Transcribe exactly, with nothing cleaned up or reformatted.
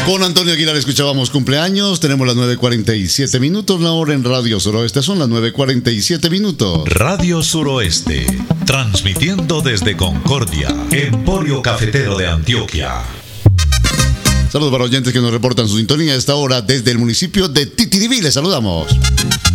Con Antonio Aguilar escuchábamos cumpleaños. Tenemos las nueve cuarenta y siete minutos. La hora en Radio Suroeste son las nueve cuarenta y siete minutos. Radio Suroeste, transmitiendo desde Concordia, Emporio Cafetero de Antioquia. Saludos para oyentes que nos reportan su sintonía a esta hora desde el municipio de Titiribí. Les saludamos.